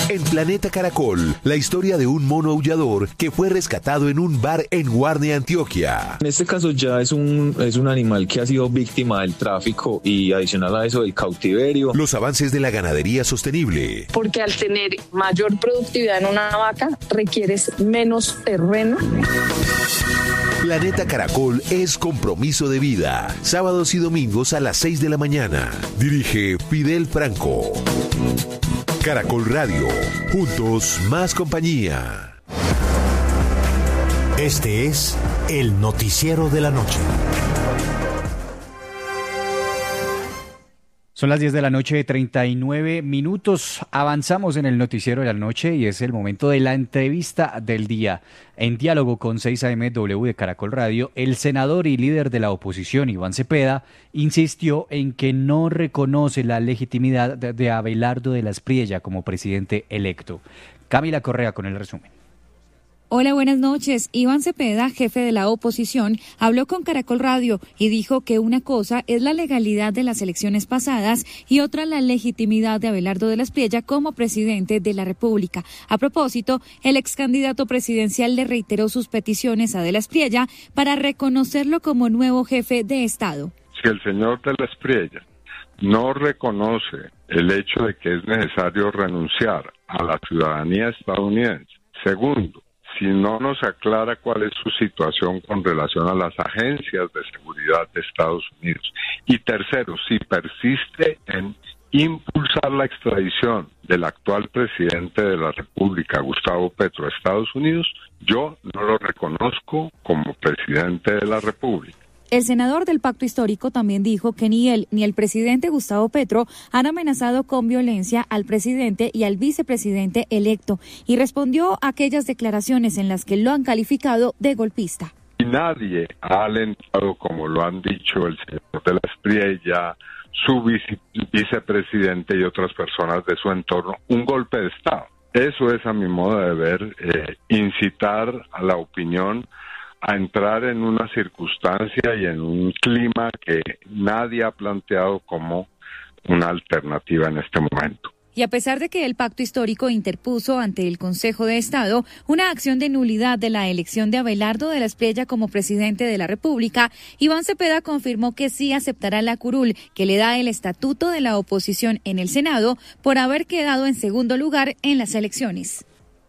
En Planeta Caracol, la historia de un mono aullador que fue rescatado en un bar en Guarne, Antioquia. En este caso ya es un animal que ha sido víctima del tráfico y adicional a eso del cautiverio. Los avances de la ganadería sostenible. Porque al tener mayor productividad en una vaca, requieres menos terreno. Planeta Caracol es compromiso de vida. Sábados y domingos a las 6 de la mañana. Dirige Fidel Franco. Caracol Radio. Juntos, más compañía. Este es el noticiero de la noche. Son las 10 de la noche, 39 minutos. Avanzamos en el noticiero de la noche y es el momento de la entrevista del día. En diálogo con 6am de Caracol Radio, el senador y líder de la oposición, Iván Cepeda, insistió en que no reconoce la legitimidad de Abelardo de la Espriella como presidente electo. Camila Correa con el resumen. Hola, buenas noches. Iván Cepeda, jefe de la oposición, habló con Caracol Radio y dijo que una cosa es la legalidad de las elecciones pasadas y otra la legitimidad de Abelardo de la Espriella como presidente de la República. A propósito, el ex candidato presidencial le reiteró sus peticiones a de la Espriella para reconocerlo como nuevo jefe de Estado. Si el señor de la Espriella no reconoce el hecho de que es necesario renunciar a la ciudadanía estadounidense, segundo, si no nos aclara cuál es su situación con relación a las agencias de seguridad de Estados Unidos. Y tercero, si persiste en impulsar la extradición del actual presidente de la República, Gustavo Petro, a Estados Unidos, yo no lo reconozco como presidente de la República. El senador del Pacto Histórico también dijo que ni él ni el presidente Gustavo Petro han amenazado con violencia al presidente y al vicepresidente electo y respondió a aquellas declaraciones en las que lo han calificado de golpista. Y nadie ha alentado, como lo han dicho el señor de la Espriella, su vicepresidente y otras personas de su entorno, un golpe de Estado. Eso es, a mi modo de ver, incitar a la opinión a entrar en una circunstancia y en un clima que nadie ha planteado como una alternativa en este momento. Y a pesar de que el Pacto Histórico interpuso ante el Consejo de Estado una acción de nulidad de la elección de Abelardo de la Espriella como presidente de la República, Iván Cepeda confirmó que sí aceptará la curul que le da el estatuto de la oposición en el Senado por haber quedado en segundo lugar en las elecciones.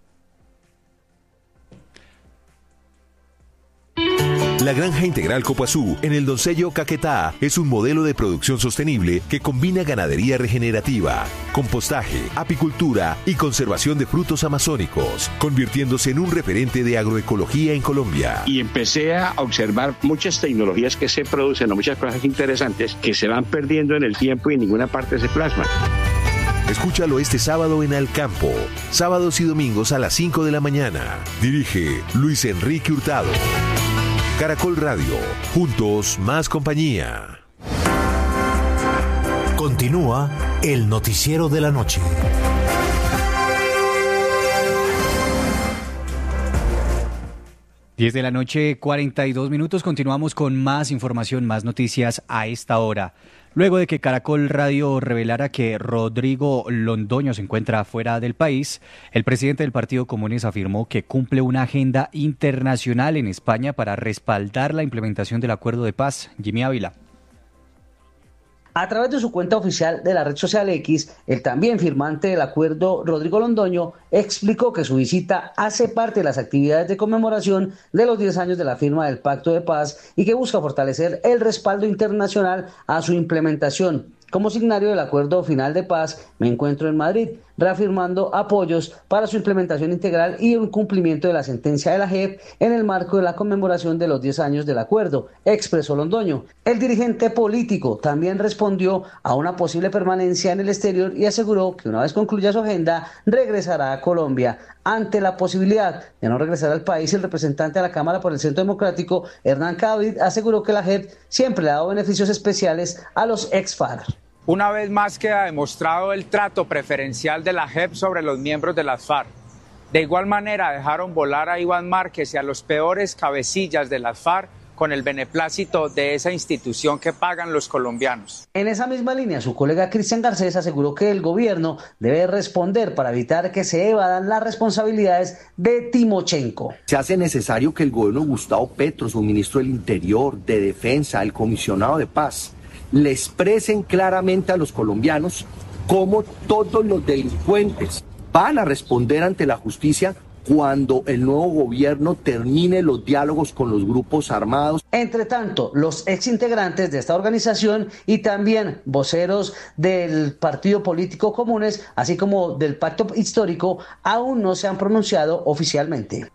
La Granja Integral Copuazú, en el Doncello Caquetá, es un modelo de producción sostenible que combina ganadería regenerativa, compostaje, apicultura y conservación de frutos amazónicos, convirtiéndose en un referente de agroecología en Colombia. Y empecé a observar muchas tecnologías que se producen, muchas cosas interesantes que se van perdiendo en el tiempo y en ninguna parte se plasman. Escúchalo este sábado en Al Campo, sábados y domingos a las 5 de la mañana. Dirige Luis Enrique Hurtado. Caracol Radio, juntos, más compañía. Continúa el noticiero de la noche. Diez de la noche, 42 minutos. Continuamos con más información, más noticias a esta hora. Luego de que Caracol Radio revelara que Rodrigo Londoño se encuentra fuera del país, el presidente del Partido Comunes afirmó que cumple una agenda internacional en España para respaldar la implementación del acuerdo de paz. Jimmy Ávila. A través de su cuenta oficial de la red social X, el también firmante del acuerdo, Rodrigo Londoño, explicó que su visita hace parte de las actividades de conmemoración de los 10 años de la firma del Pacto de Paz y que busca fortalecer el respaldo internacional a su implementación. Como signario del Acuerdo Final de Paz, me encuentro en Madrid, reafirmando apoyos para su implementación integral y un cumplimiento de la sentencia de la JEP en el marco de la conmemoración de los 10 años del acuerdo, expresó Londoño. El dirigente político también respondió a una posible permanencia en el exterior y aseguró que una vez concluya su agenda, regresará a Colombia. Ante la posibilidad de no regresar al país, el representante de la Cámara por el Centro Democrático, Hernán Cadavid, aseguró que la JEP siempre le ha dado beneficios especiales a los ex-FARC. Una vez más queda demostrado el trato preferencial de la JEP sobre los miembros de las FARC. De igual manera dejaron volar a Iván Márquez y a los peores cabecillas de las FARC con el beneplácito de esa institución que pagan los colombianos. En esa misma línea, su colega Cristian Garcés aseguró que el gobierno debe responder para evitar que se evadan las responsabilidades de Timochenko. Se hace necesario que el gobierno de Gustavo Petro, su ministro del Interior, de Defensa, el comisionado de Paz, le expresen claramente a los colombianos cómo todos los delincuentes van a responder ante la justicia cuando el nuevo gobierno termine los diálogos con los grupos armados. Entre tanto, los exintegrantes de esta organización y también voceros del partido político Comunes, así como del Pacto Histórico, aún no se han pronunciado oficialmente.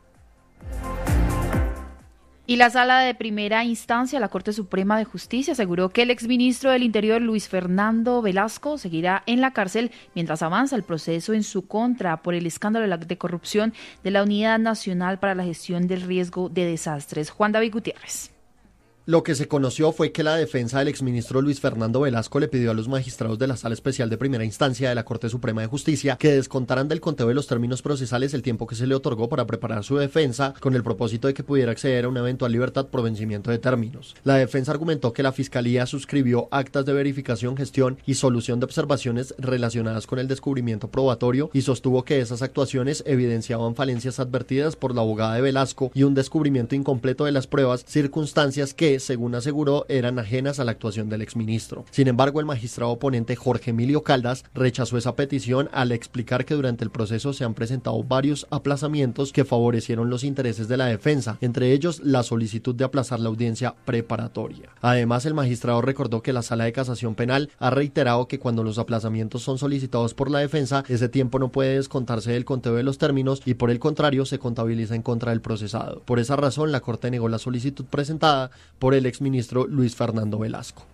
Y la Sala de Primera Instancia, la Corte Suprema de Justicia, aseguró que el exministro del Interior, Luis Fernando Velasco, seguirá en la cárcel mientras avanza el proceso en su contra por el escándalo de corrupción de la Unidad Nacional para la Gestión del Riesgo de Desastres. Juan David Gutiérrez. Lo que se conoció fue que la defensa del exministro Luis Fernando Velasco le pidió a los magistrados de la Sala Especial de Primera Instancia de la Corte Suprema de Justicia que descontaran del conteo de los términos procesales el tiempo que se le otorgó para preparar su defensa con el propósito de que pudiera acceder a una eventual libertad por vencimiento de términos. La defensa argumentó que la Fiscalía suscribió actas de verificación, gestión y solución de observaciones relacionadas con el descubrimiento probatorio y sostuvo que esas actuaciones evidenciaban falencias advertidas por la abogada de Velasco y un descubrimiento incompleto de las pruebas, circunstancias que, según aseguró, eran ajenas a la actuación del exministro. Sin embargo, el magistrado oponente Jorge Emilio Caldas rechazó esa petición al explicar que durante el proceso se han presentado varios aplazamientos que favorecieron los intereses de la defensa, entre ellos la solicitud de aplazar la audiencia preparatoria. Además, el magistrado recordó que la Sala de Casación Penal ha reiterado que cuando los aplazamientos son solicitados por la defensa, ese tiempo no puede descontarse del conteo de los términos y por el contrario se contabiliza en contra del procesado. Por esa razón, la Corte negó la solicitud presentada por el exministro Luis Fernando Velasco.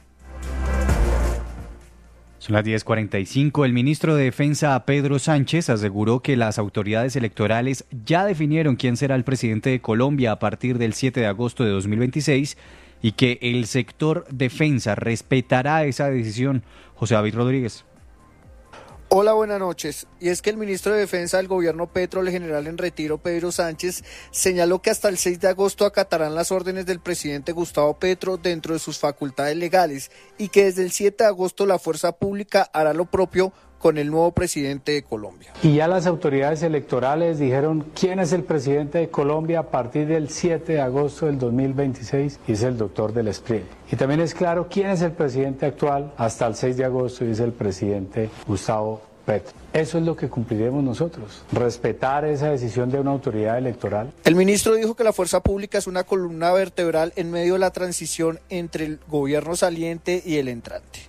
Son las 10:45. El ministro de Defensa, Pedro Sánchez, aseguró que las autoridades electorales ya definieron quién será el presidente de Colombia a partir del 7 de agosto de 2026 y que el sector defensa respetará esa decisión. José David Rodríguez. Hola, buenas noches. Y es que el ministro de Defensa del gobierno Petro, el general en retiro Pedro Sánchez, señaló que hasta el 6 de agosto acatarán las órdenes del presidente Gustavo Petro dentro de sus facultades legales y que desde el 7 de agosto la fuerza pública hará lo propio con el nuevo presidente de Colombia. Y ya las autoridades electorales dijeron quién es el presidente de Colombia a partir del 7 de agosto del 2026 y es el doctor del Espriella. Y también es claro quién es el presidente actual hasta el 6 de agosto y es el presidente Gustavo Petro. Eso es lo que cumpliremos nosotros, respetar esa decisión de una autoridad electoral. El ministro dijo que la fuerza pública es una columna vertebral en medio de la transición entre el gobierno saliente y el entrante.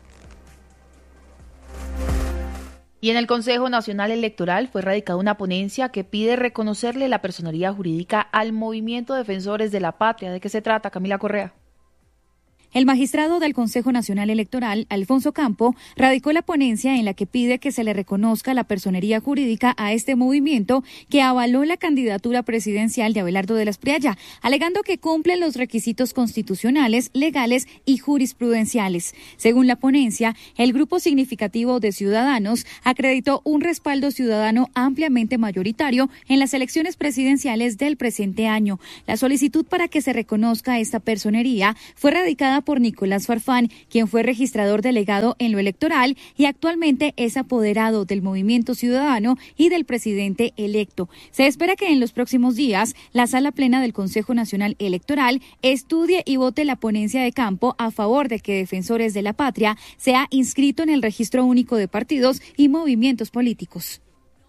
Y en el Consejo Nacional Electoral fue radicada una ponencia que pide reconocerle la personería jurídica al Movimiento Defensores de la Patria. ¿De qué se trata, Camila Correa? El magistrado del Consejo Nacional Electoral, Alfonso Campo, radicó la ponencia en la que pide que se le reconozca la personería jurídica a este movimiento que avaló la candidatura presidencial de Abelardo de la Espriella, alegando que cumplen los requisitos constitucionales, legales y jurisprudenciales. Según la ponencia, el grupo significativo de ciudadanos acreditó un respaldo ciudadano ampliamente mayoritario en las elecciones presidenciales del presente año. La solicitud para que se reconozca esta personería fue radicada por Nicolás Farfán, quien fue registrador delegado en lo electoral y actualmente es apoderado del Movimiento Ciudadano y del presidente electo. Se espera que en los próximos días la Sala Plena del Consejo Nacional Electoral estudie y vote la ponencia de Campo a favor de que Defensores de la Patria sea inscrito en el Registro Único de Partidos y Movimientos Políticos.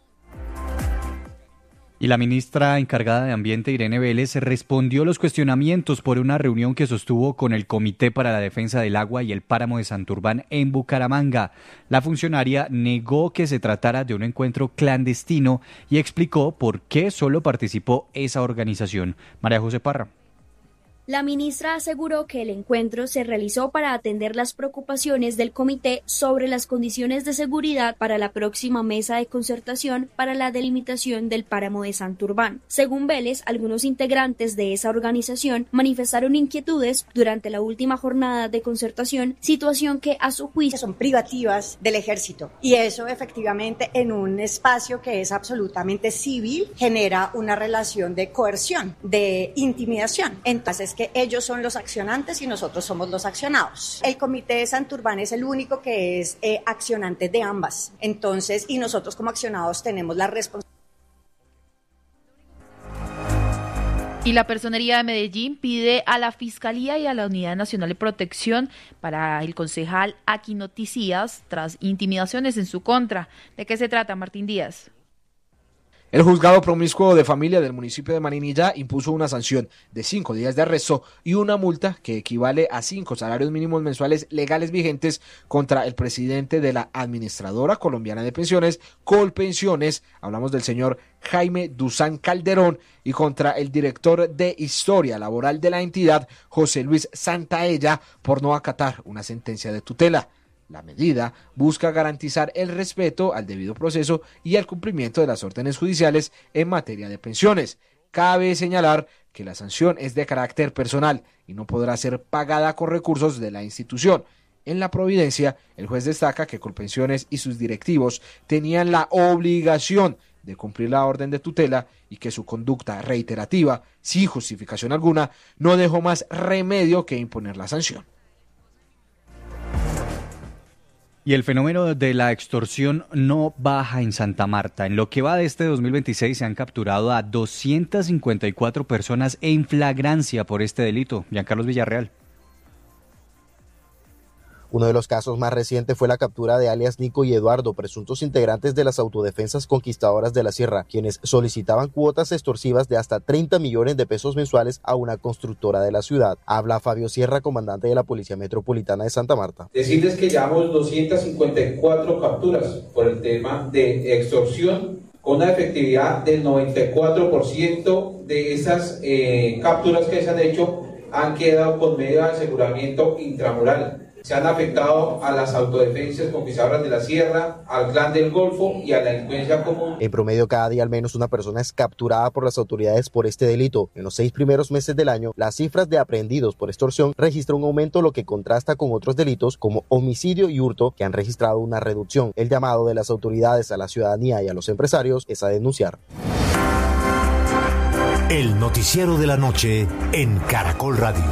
Y la ministra encargada de Ambiente, Irene Vélez, respondió los cuestionamientos por una reunión que sostuvo con el Comité para la Defensa del Agua y el Páramo de Santurbán en Bucaramanga. La funcionaria negó que se tratara de un encuentro clandestino y explicó por qué solo participó esa organización. María José Parra. La ministra aseguró que el encuentro se realizó para atender las preocupaciones del comité sobre las condiciones de seguridad para la próxima mesa de concertación para la delimitación del páramo de Santurbán. Según Vélez, algunos integrantes de esa organización manifestaron inquietudes durante la última jornada de concertación, situación que a su juicio son privativas del ejército y eso efectivamente en un espacio que es absolutamente civil genera una relación de coerción, de intimidación. Entonces es que ellos son los accionantes y nosotros somos los accionados. El Comité de Santurbán es el único que es accionante de ambas. Entonces, y nosotros como accionados tenemos la responsabilidad. Y la Personería de Medellín pide a la Fiscalía y a la Unidad Nacional de Protección para el concejal Aquino Ticías tras intimidaciones en su contra. ¿De qué se trata, Martín Díaz? El juzgado promiscuo de familia del municipio de Marinilla impuso una sanción de 5 días de arresto y una multa que equivale a 5 salarios mínimos mensuales legales vigentes contra el presidente de la Administradora Colombiana de Pensiones, Colpensiones, hablamos del señor Jaime Duzán Calderón, y contra el director de Historia Laboral de la entidad, José Luis Santaella, por no acatar una sentencia de tutela. La medida busca garantizar el respeto al debido proceso y al cumplimiento de las órdenes judiciales en materia de pensiones. Cabe señalar que la sanción es de carácter personal y no podrá ser pagada con recursos de la institución. En la Providencia, el juez destaca que Colpensiones y sus directivos tenían la obligación de cumplir la orden de tutela y que su conducta reiterativa, sin justificación alguna, no dejó más remedio que imponer la sanción. Y el fenómeno de la extorsión no baja en Santa Marta. En lo que va de este 2026 se han capturado a 254 personas en flagrancia por este delito. Giancarlos Villarreal. Uno de los casos más recientes fue la captura de alias Nico y Eduardo, presuntos integrantes de las autodefensas conquistadoras de la Sierra, quienes solicitaban cuotas extorsivas de hasta 30 millones de pesos mensuales a una constructora de la ciudad. Habla Fabio Sierra, comandante de la Policía Metropolitana de Santa Marta. Decirles que llevamos 254 capturas por el tema de extorsión, con una efectividad del 94% de esas capturas que se han hecho han quedado con medio de aseguramiento intramural. Se han afectado a las autodefensas conquistadoras de la Sierra, al Clan del Golfo y a la delincuencia común. En promedio, cada día al menos una persona es capturada por las autoridades por este delito. En los 6 primeros meses del año, las cifras de aprehendidos por extorsión registran un aumento, lo que contrasta con otros delitos como homicidio y hurto, que han registrado una reducción. El llamado de las autoridades a la ciudadanía y a los empresarios es a denunciar. El noticiero de la noche en Caracol Radio.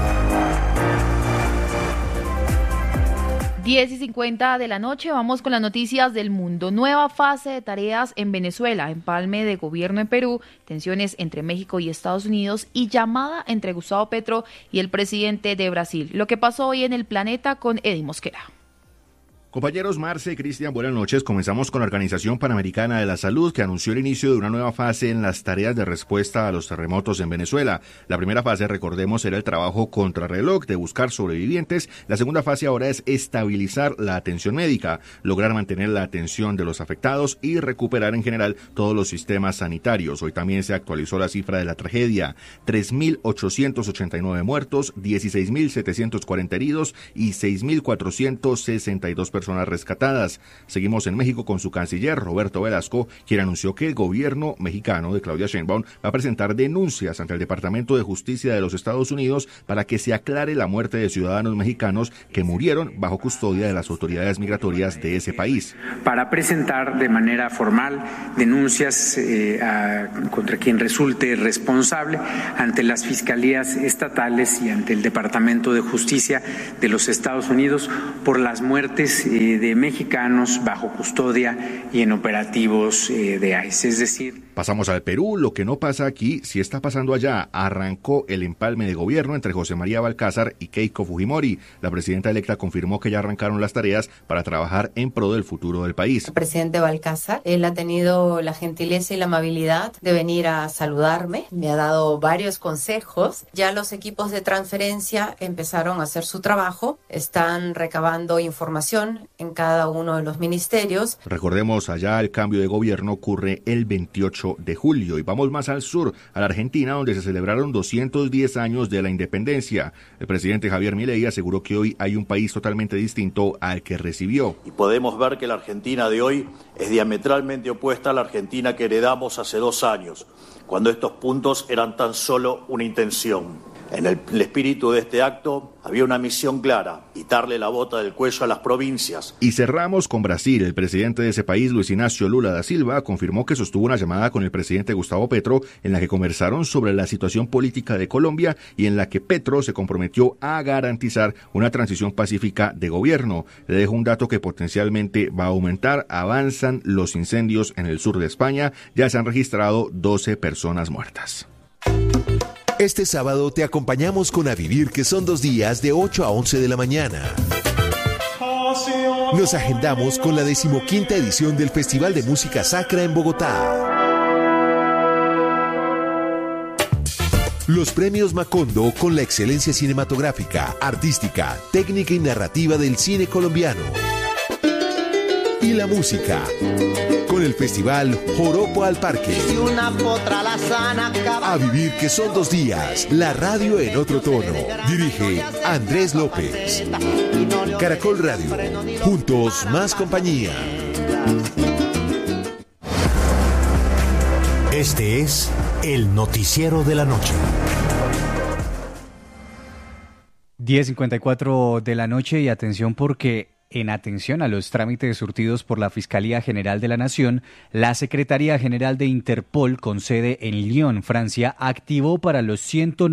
10:50 de la noche, vamos con las noticias del mundo. Nueva fase de tareas en Venezuela, empalme de gobierno en Perú, tensiones entre México y Estados Unidos y llamada entre Gustavo Petro y el presidente de Brasil. Lo que pasó hoy en El Planeta con Eddie Mosquera. Compañeros Marce y Cristian, buenas noches. Comenzamos con la Organización Panamericana de la Salud, que anunció el inicio de una nueva fase en las tareas de respuesta a los terremotos en Venezuela. La primera fase, recordemos, era el trabajo contrarreloj de buscar sobrevivientes. La segunda fase ahora es estabilizar la atención médica, lograr mantener la atención de los afectados y recuperar en general todos los sistemas sanitarios. Hoy también se actualizó la cifra de la tragedia: 3.889 muertos, 16.740 heridos y 6.462 personas rescatadas. Seguimos en México con su canciller Roberto Velasco, quien anunció que el gobierno mexicano de Claudia Sheinbaum va a presentar denuncias ante el Departamento de Justicia de los Estados Unidos para que se aclare la muerte de ciudadanos mexicanos que murieron bajo custodia de las autoridades migratorias de ese país. Para presentar de manera formal denuncias contra quien resulte responsable ante las fiscalías estatales y ante el Departamento de Justicia de los Estados Unidos por las muertes de mexicanos bajo custodia y en operativos de ICE, es decir... Pasamos al Perú. Lo que no pasa aquí, sí está pasando allá. Arrancó el empalme de gobierno entre José María Balcázar y Keiko Fujimori. La presidenta electa confirmó que ya arrancaron las tareas para trabajar en pro del futuro del país. El presidente Balcázar, él ha tenido la gentileza y la amabilidad de venir a saludarme. Me ha dado varios consejos. Ya los equipos de transferencia empezaron a hacer su trabajo. Están recabando información en cada uno de los ministerios. Recordemos, allá el cambio de gobierno ocurre el 28 de julio. Y vamos más al sur, a la Argentina, donde se celebraron 210 años de la independencia. El presidente Javier Milei aseguró que hoy hay un país totalmente distinto al que recibió. Y podemos ver que la Argentina de hoy es diametralmente opuesta a la Argentina que heredamos hace 2 años, cuando estos puntos eran tan solo una intención. En el espíritu de este acto había una misión clara: quitarle la bota del cuello a las provincias. Y cerramos con Brasil. El presidente de ese país, Luis Inácio Lula da Silva, confirmó que sostuvo una llamada con el presidente Gustavo Petro en la que conversaron sobre la situación política de Colombia y en la que Petro se comprometió a garantizar una transición pacífica de gobierno. Le dejo un dato que potencialmente va a aumentar. Avanzan los incendios en el sur de España. Ya se han registrado 12 personas muertas. Este sábado te acompañamos con A Vivir, que son 2 días de 8 a 11 de la mañana. Nos agendamos con la 15ª edición del Festival de Música Sacra en Bogotá. Los premios Macondo con la excelencia cinematográfica, artística, técnica y narrativa del cine colombiano. Y la música, con el festival Joropo al Parque. A Vivir, que son 2 días, la radio en otro tono. Dirige Andrés López. Caracol Radio, juntos más compañía. Este es el noticiero de la noche. 10:54 de la noche, y atención porque en atención a los trámites surtidos por la Fiscalía General de la Nación, la Secretaría General de Interpol, con sede en Lyon, Francia, activó para los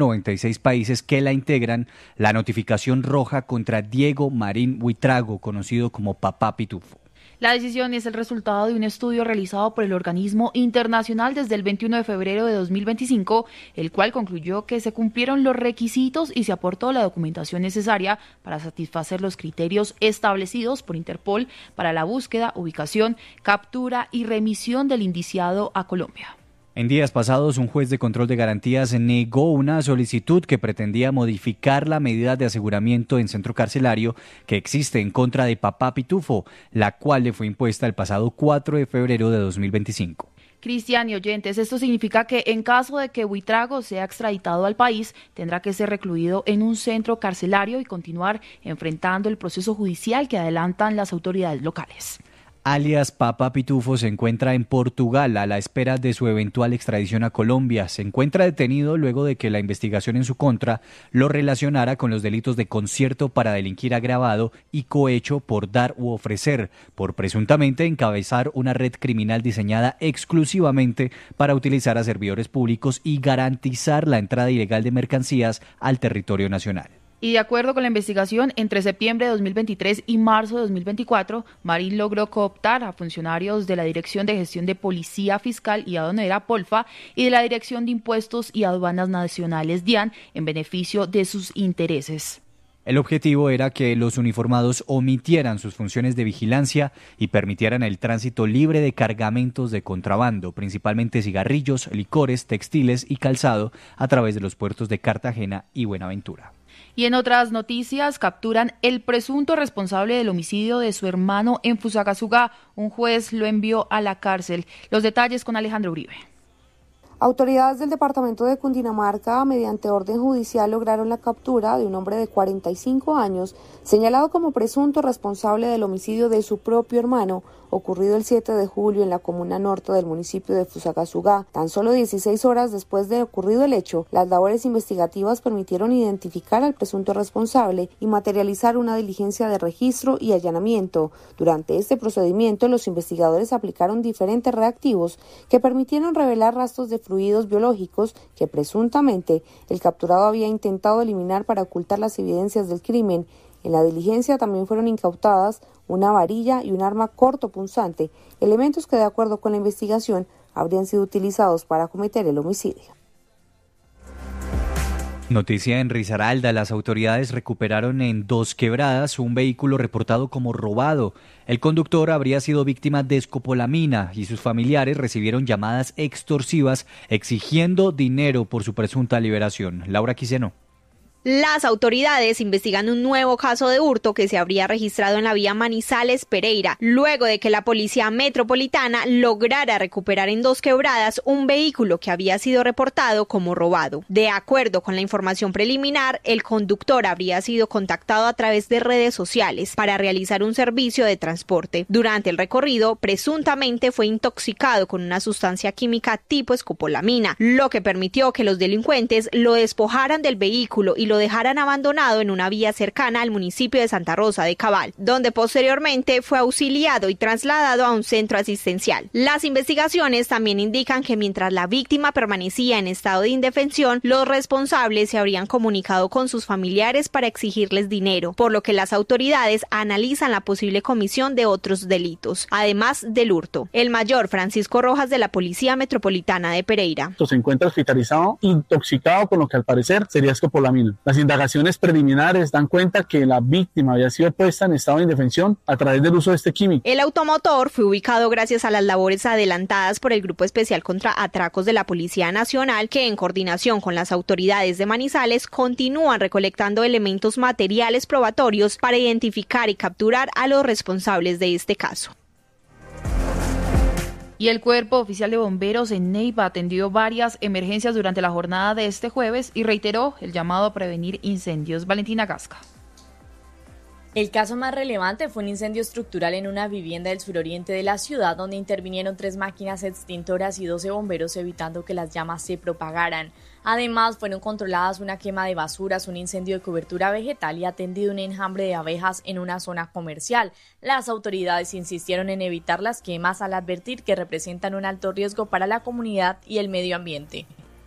196 países que la integran la notificación roja contra Diego Marín Buitrago, conocido como Papá Pitufo. La decisión es el resultado de un estudio realizado por el organismo internacional desde el 21 de febrero de 2025, el cual concluyó que se cumplieron los requisitos y se aportó la documentación necesaria para satisfacer los criterios establecidos por Interpol para la búsqueda, ubicación, captura y remisión del indiciado a Colombia. En días pasados, un juez de control de garantías negó una solicitud que pretendía modificar la medida de aseguramiento en centro carcelario que existe en contra de Papá Pitufo, la cual le fue impuesta el pasado 4 de febrero de 2025. Cristian y oyentes, esto significa que en caso de que Buitrago sea extraditado al país, tendrá que ser recluido en un centro carcelario y continuar enfrentando el proceso judicial que adelantan las autoridades locales. Alias Papá Pitufo se encuentra en Portugal a la espera de su eventual extradición a Colombia. Se encuentra detenido luego de que la investigación en su contra lo relacionara con los delitos de concierto para delinquir agravado y cohecho por dar u ofrecer, por presuntamente encabezar una red criminal diseñada exclusivamente para utilizar a servidores públicos y garantizar la entrada ilegal de mercancías al territorio nacional. Y de acuerdo con la investigación, entre septiembre de 2023 y marzo de 2024, Marín logró cooptar a funcionarios de la Dirección de Gestión de Policía Fiscal y Aduanera, Polfa, y de la Dirección de Impuestos y Aduanas Nacionales, DIAN, en beneficio de sus intereses. El objetivo era que los uniformados omitieran sus funciones de vigilancia y permitieran el tránsito libre de cargamentos de contrabando, principalmente cigarrillos, licores, textiles y calzado, a través de los puertos de Cartagena y Buenaventura. Y en otras noticias, capturan el presunto responsable del homicidio de su hermano en Fusagasugá. Un juez lo envió a la cárcel. Los detalles con Alejandro Uribe. Autoridades del departamento de Cundinamarca, mediante orden judicial, lograron la captura de un hombre de 45 años, señalado como presunto responsable del homicidio de su propio hermano, ocurrido el 7 de julio en la comuna norte del municipio de Fusagasugá. Tan solo 16 horas después de ocurrido el hecho, las labores investigativas permitieron identificar al presunto responsable y materializar una diligencia de registro y allanamiento. Durante este procedimiento, los investigadores aplicaron diferentes reactivos que permitieron revelar rastros de fluidos biológicos que presuntamente el capturado había intentado eliminar para ocultar las evidencias del crimen. En la diligencia también fueron incautadas una varilla y un arma cortopunzante, elementos que de acuerdo con la investigación habrían sido utilizados para cometer el homicidio. Noticia en Risaralda, las autoridades recuperaron en Dos Quebradas un vehículo reportado como robado. El conductor habría sido víctima de escopolamina y sus familiares recibieron llamadas extorsivas exigiendo dinero por su presunta liberación. Laura Quiseno. Las autoridades investigan un nuevo caso de hurto que se habría registrado en la vía Manizales-Pereira, luego de que la Policía Metropolitana lograra recuperar en Dos Quebradas un vehículo que había sido reportado como robado. De acuerdo con la información preliminar, el conductor habría sido contactado a través de redes sociales para realizar un servicio de transporte. Durante el recorrido, presuntamente fue intoxicado con una sustancia química tipo escopolamina, lo que permitió que los delincuentes lo despojaran del vehículo y lo dejaran abandonado en una vía cercana al municipio de Santa Rosa de Cabal, donde posteriormente fue auxiliado y trasladado a un centro asistencial. Las investigaciones también indican que mientras la víctima permanecía en estado de indefensión, los responsables se habrían comunicado con sus familiares para exigirles dinero, por lo que las autoridades analizan la posible comisión de otros delitos, además del hurto. El mayor Francisco Rojas de la Policía Metropolitana de Pereira. Se encuentra hospitalizado, intoxicado con lo que al parecer sería escopolamina. Las indagaciones preliminares dan cuenta que la víctima había sido puesta en estado de indefensión a través del uso de este químico. El automotor fue ubicado gracias a las labores adelantadas por el Grupo Especial contra Atracos de la Policía Nacional, que en coordinación con las autoridades de Manizales continúan recolectando elementos materiales probatorios para identificar y capturar a los responsables de este caso. Y el Cuerpo Oficial de Bomberos en Neiva atendió varias emergencias durante la jornada de este jueves y reiteró el llamado a prevenir incendios. Valentina Gasca. El caso más relevante fue un incendio estructural en una vivienda del suroriente de la ciudad, donde intervinieron 3 máquinas extintoras y 12 bomberos evitando que las llamas se propagaran. Además, fueron controladas una quema de basuras, un incendio de cobertura vegetal y atendido un enjambre de abejas en una zona comercial. Las autoridades insistieron en evitar las quemas al advertir que representan un alto riesgo para la comunidad y el medio ambiente.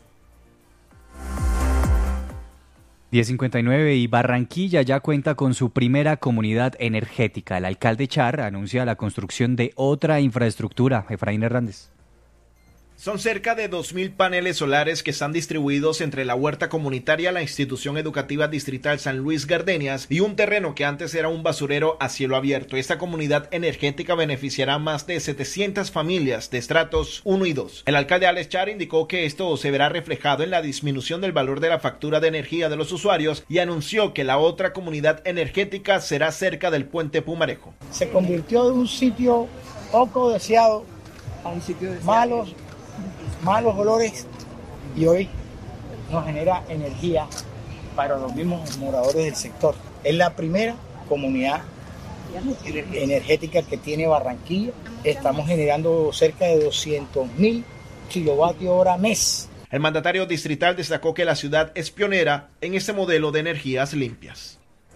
10:59 y Barranquilla ya cuenta con su primera comunidad energética. El alcalde Char anuncia la construcción de otra infraestructura. Efraín Hernández. Son cerca de 2.000 paneles solares que están distribuidos entre la huerta comunitaria, la institución educativa distrital San Luis Gardenias y un terreno que antes era un basurero a cielo abierto. Esta comunidad energética beneficiará a más de 700 familias de estratos 1 y 2. El alcalde Alex Char indicó que esto se verá reflejado en la disminución del valor de la factura de energía de los usuarios y anunció que la otra comunidad energética será cerca del puente Pumarejo. Se convirtió de un sitio poco deseado a un sitio deseado. Malos olores, y hoy nos genera energía para los mismos moradores del sector. Es la primera comunidad energética que tiene Barranquilla. Estamos generando cerca de 200.000 kilovatios hora mes. El mandatario distrital destacó que la ciudad es pionera en este modelo de energías limpias.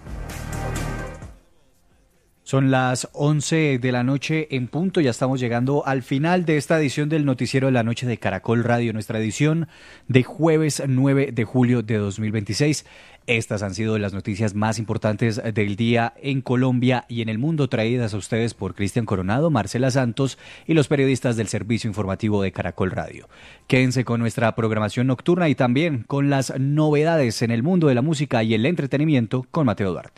Son las 11 de la noche en punto, ya estamos llegando al final de esta edición del Noticiero de la Noche de Caracol Radio, nuestra edición de jueves 9 de julio de 2026. Estas han sido las noticias más importantes del día en Colombia y en el mundo, traídas a ustedes por Cristian Coronado, Marcela Santos y los periodistas del Servicio Informativo de Caracol Radio. Quédense con nuestra programación nocturna y también con las novedades en el mundo de la música y el entretenimiento con Mateo Duarte.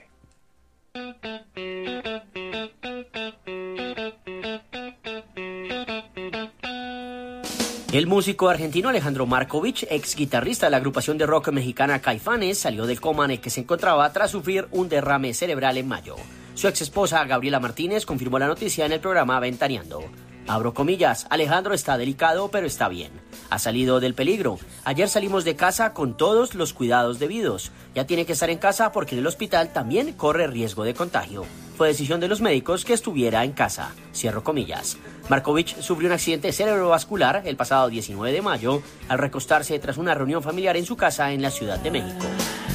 El músico argentino Alejandro Markovich, ex guitarrista de la agrupación de rock mexicana Caifanes, salió del coma en el que se encontraba tras sufrir un derrame cerebral en mayo. Su ex esposa Gabriela Martínez confirmó la noticia en el programa Ventaneando. Abro comillas, Alejandro está delicado pero está bien. Ha salido del peligro. Ayer salimos de casa con todos los cuidados debidos. Ya tiene que estar en casa porque en el hospital también corre riesgo de contagio. Fue decisión de los médicos que estuviera en casa. Cierro comillas. Markovich sufrió un accidente cerebrovascular el pasado 19 de mayo al recostarse tras una reunión familiar en su casa en la Ciudad de México.